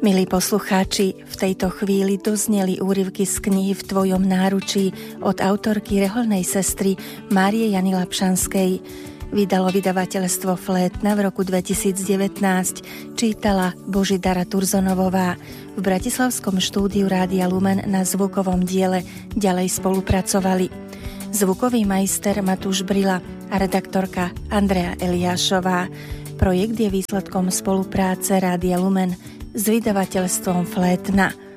Milí poslucháči, v tejto chvíli dozneli úryvky z knihy V tvojom náručí od autorky rehoľnej sestry Márie Jany Lapšanskej. Vydalo vydavateľstvo Flétna v roku 2019, čítala Božidara Turzonovová. V bratislavskom štúdiu Rádia Lumen na zvukovom diele ďalej spolupracovali zvukový majster Matúš Brila a redaktorka Andrea Eliášová. Projekt je výsledkom spolupráce Rádia Lumen s vydavateľstvom Flétna.